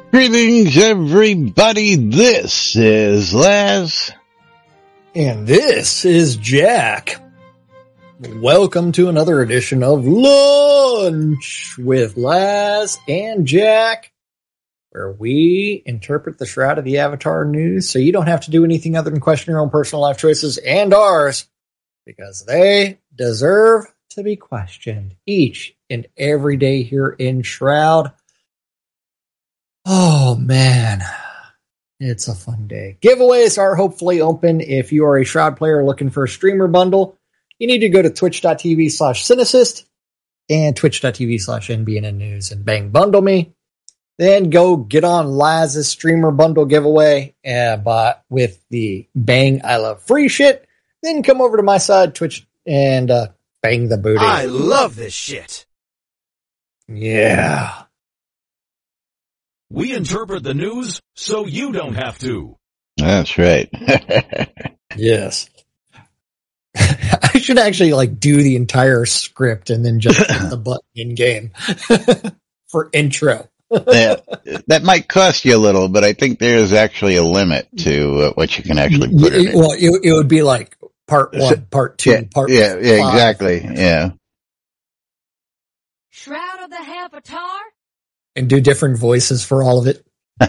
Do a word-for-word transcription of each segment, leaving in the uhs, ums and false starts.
Greetings, everybody. This is Laz. And this is Jack. Welcome to another edition of Lunch with Laz and Jack, where we interpret the Shroud of the Avatar news so you don't have to do anything other than question your own personal life choices and ours, because they deserve to be questioned each and every day here in Shroud. Oh, man. It's a fun day. Giveaways are hopefully open. If you are a Shroud player looking for a streamer bundle, you need to go to twitch.tv slash Cinesist and twitch.tv slash NBN News and bang bundle me. Then go get on Laz's streamer bundle giveaway uh, but with the bang I love free shit. Then come over to my side, Twitch, and uh, bang the booty. I love this shit. Yeah. We interpret the news so you don't have to. That's right. Yes. I should actually like do the entire script and then just hit the button in game for intro. Yeah, that might cost you a little, but I think there is actually a limit to uh, what you can actually put in it. Well, it, it would be like part one, part two, yeah, part yeah, five. yeah, exactly. Yeah. Shroud of the Avatar? And do different voices for all of it.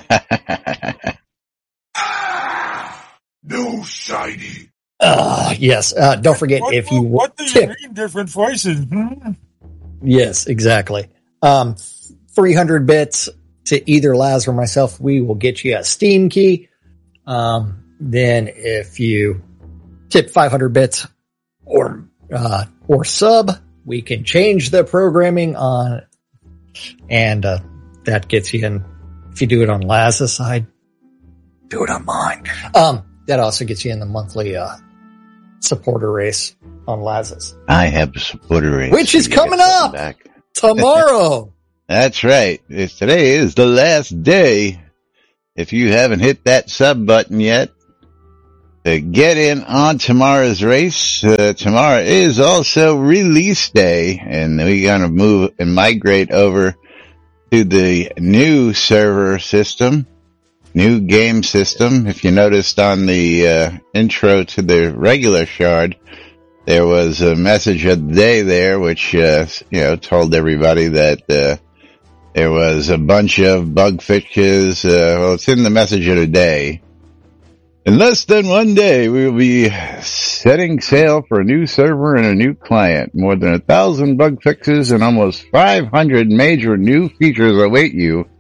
Ah, no shiny. Uh, yes. Uh, don't forget what, if you what, what do tip. you mean different voices? Hmm? Yes, exactly. Um, three hundred bits to either Laz or myself, we will get you a Steam key. Um, then if you tip five hundred bits or, uh, or sub, we can change the programming on, and, uh, that gets you in. If you do it on Laz's side, do it on mine. Um, that also gets you in the monthly, uh, supporter race on Laz's. I have a supporter race. Which is coming up back. tomorrow. That's right. It's, today is the last day. If you haven't hit that sub button yet, to get in on tomorrow's race, uh, tomorrow is also release day, and we're going to move and migrate over to the new server system, new game system. If you noticed on the uh, intro to the regular Shard, there was a message of the day there, which uh, you know told everybody that uh, there was a bunch of bug fixes. Uh, well, it's in the message of the day. In less than one day, we will be setting sail for a new server and a new client. More than a thousand bug fixes and almost five hundred major new features await you.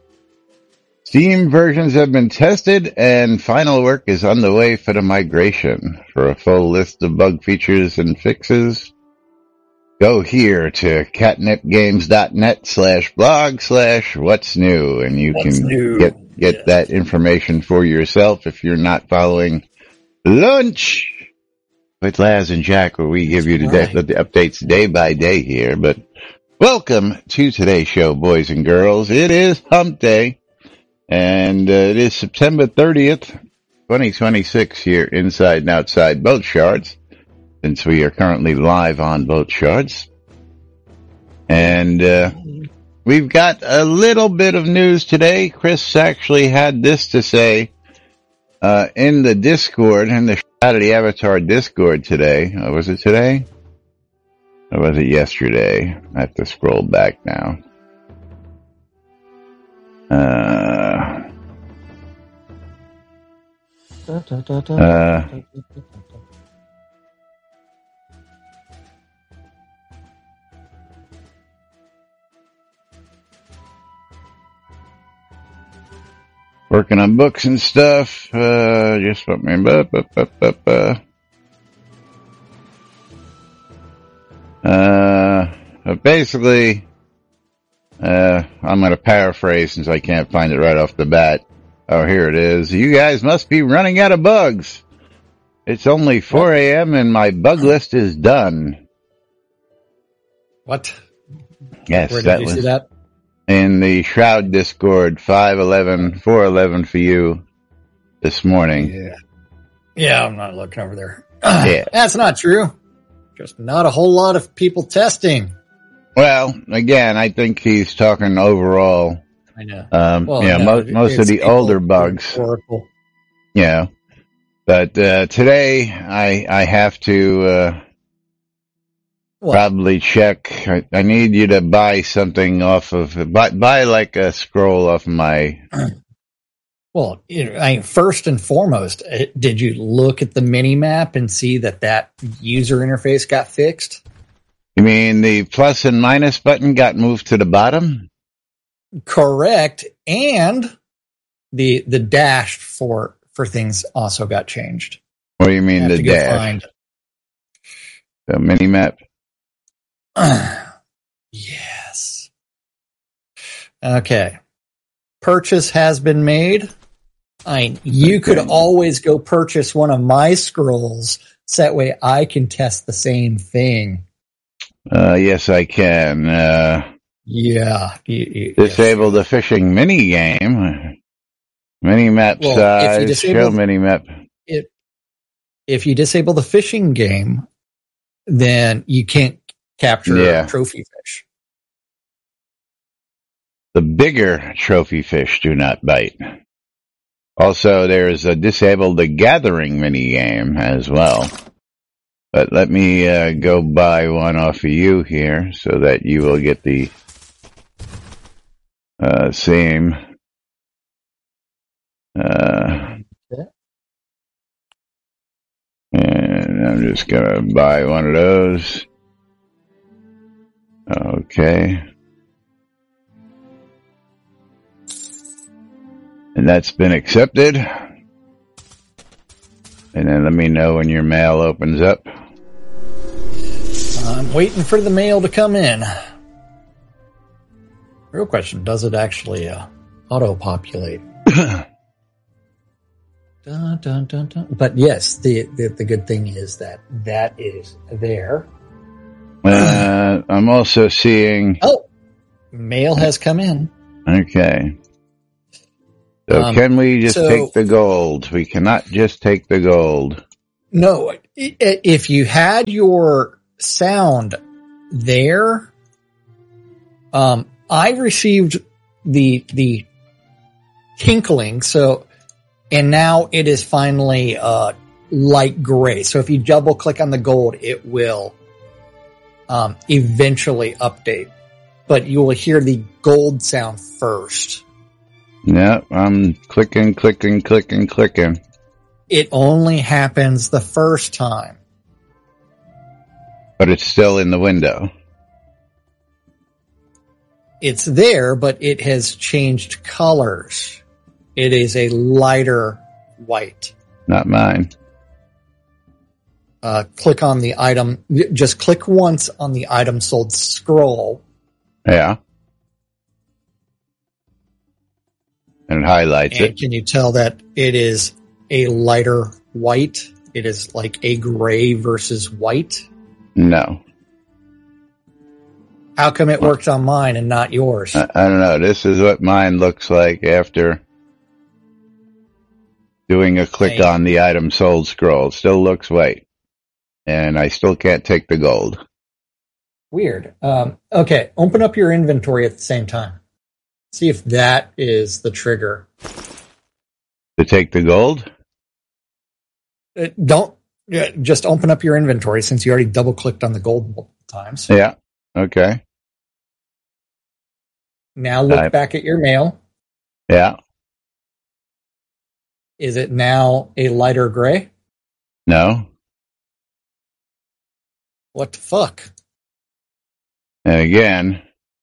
Steam versions have been tested and final work is underway for the migration. For a full list of bug features and fixes, go here to catnipgames.net slash blog slash what's new, and you What's can new? get get Yeah. that information for yourself if you're not following Lunch with Laz and Jack, where we give you the, Right. de- the updates day by day here. But welcome to today's show, boys and girls. It is Hump Day, and uh, it is September thirtieth, twenty twenty-six here inside and outside both Shards, since we are currently live on both Shards. And uh we've got a little bit of news today. Chris actually had this to say uh in the Discord, in the Shroud of the Avatar Discord today. Uh, was it today? Or was it yesterday? I have to scroll back now. Uh, uh, working on books and stuff. Uh, just what me, uh, uh, but basically, uh, I'm going to paraphrase since I can't find it right off the bat. Oh, here it is. You guys must be running out of bugs. It's only four a.m. and my bug list is done. What? Yes, Where did that you was see that? in the Shroud Discord, five eleven, four eleven for you this morning. Yeah. Yeah, I'm not looking over there. Yeah. That's not true. Just not a whole lot of people testing. Well, again, I think he's talking overall I know. Um, Well, yeah, no, most, most of it's the people older doing bugs, Oracle. yeah. But, uh, today I, I have to, uh, What? probably check. I, I need you to buy something off of, buy, buy like a scroll off my, Well, you know, I mean, first and foremost, uh, did you look at the mini map and see that that user interface got fixed? you mean the plus and minus button got moved to the bottom? Correct, and the the dash for for things also got changed. Or you mean I have the to go dash? find. The mini map? Yes. Okay. Purchase has been made. I mean, you could Okay. always go purchase one of my scrolls, so that way I can test the same thing. Uh, yes, I can. Uh, Yeah. You, you, disable the fishing mini game. Mini map Well, if size. you disable Show the- mini map. If, if you disable the fishing game, then you can't capture Yeah. trophy fish. The bigger trophy fish do not bite. Also, there's a disable the gathering mini game as well. But let me uh, go buy one off of you here so that you will get the uh, same. Uh, Okay. and I'm just gonna buy one of those. Okay. And that's been accepted. And then let me know when your mail opens up. I'm waiting for the mail to come in. Real question, does it actually uh, auto-populate? Dun, dun, dun, dun. But yes, the, the the good thing is that that is there. Uh, I'm also seeing. Oh, mail has come in. Okay. So Um, can we just so- take the gold? We cannot just take the gold. No, i- i- if you had your sound there, um, I received the the tinkling. So, and now it is finally uh, light gray. So if you double click on the gold, it will um, eventually update. But you will hear the gold sound first. No, I'm clicking, clicking, clicking, clicking. It only happens the first time. But it's still in the window. It's there, but it has changed colors. It is a lighter white. Not mine. Uh, click on the item. Just click once on the item sold scroll. Yeah. And it highlights And it. can you tell that it is a lighter white? It is like a gray versus white. No. How come it worked on mine and not yours? I, I don't know. This is what mine looks like after doing a click Hey. on the item sold scroll. It still looks white. And I still can't take the gold. Weird. Um, okay, open up your inventory at the same time. See if that is the trigger. To take the gold? Uh, don't yeah, just open up your inventory since you already double clicked on the gold multiple times. Yeah. Okay. Now look Right. back at your mail. Yeah. Is it now a lighter gray? No. What the fuck? And again,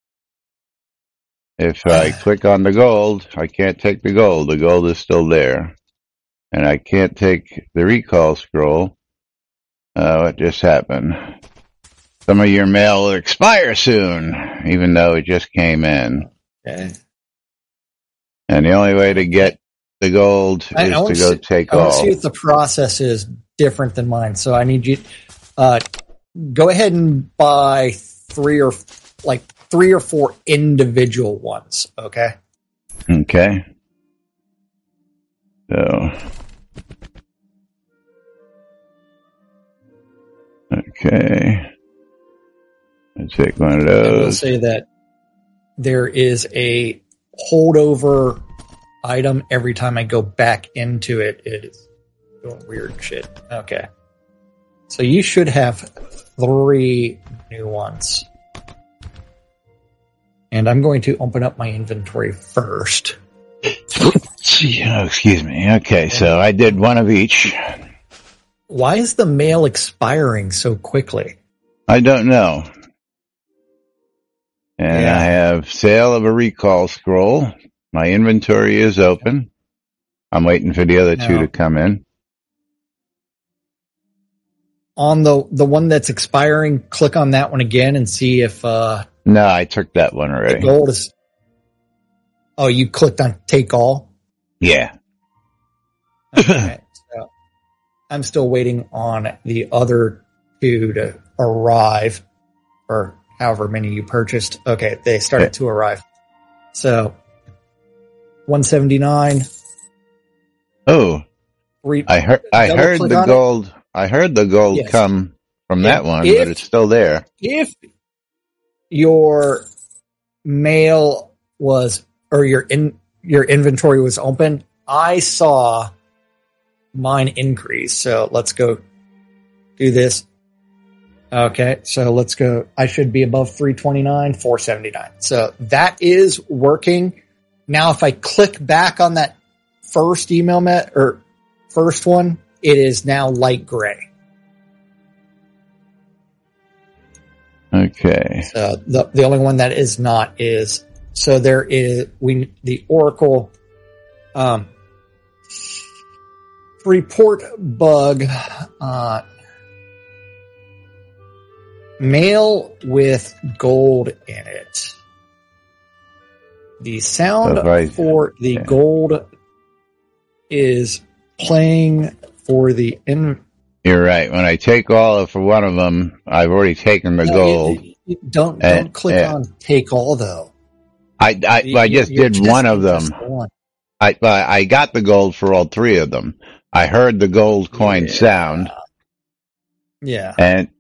if I click on the gold, I can't take the gold. The gold is still there. And I can't take the recall scroll. Uh, what just happened? Some of your mail will expire soon, even though it just came in. Okay. And the only way to get the gold I- I is wanna to go see- take I want to all. see if the process is different than mine. So I need you, uh, go ahead and buy three or like three or four individual ones. Okay. Okay. So. Okay. Let's take one of I will those. say that there is a holdover item every time I go back into it. It is doing weird shit. Okay. So you should have three new ones. And I'm going to open up my inventory first. Gee, oh, excuse me. Okay, so I did one of each. Why is the mail expiring so quickly? I don't know. And Yeah. I have sale of a recall scroll. My inventory is open. I'm waiting for the other two Now- to come in. On the the one that's expiring, click on that one again and see if uh, No, I took that one the already. gold is. Oh, you clicked on take all? Yeah. Okay. So I'm still waiting on the other two to arrive, or however many you purchased. Okay, they started Okay. to arrive. So one seventy-nine. Oh, Three, I heard, I Double heard click the on it. gold, I heard the gold Yes. come from If- that one, if- but it's still there. if your mail was, or your in your inventory was open, I saw mine increase. So let's go do this. Okay, so let's go. I should be above three twenty-nine, four seventy-nine. So that is working. Now, if I click back on that first email met or first one, it is now light gray. Okay. So the the only one that is not is so there is we the Oracle um report bug uh mail with gold in it. The sound Oh, right. for the Yeah. gold is playing for the in You're right. When I take all of for one of them, I've already taken the No, gold. you- you don't Uh, don't click yeah. on take all though. I, I, You- I just you're did one of them. just one. I, I I got the gold for all three of them. I heard the gold coin Yeah. sound, Yeah. and